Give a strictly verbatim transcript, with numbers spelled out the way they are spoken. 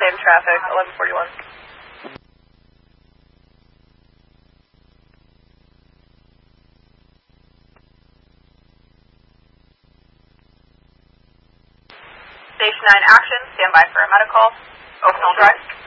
same traffic, eleven forty-one. Station nine action, stand by for a medical. Oakville Drive.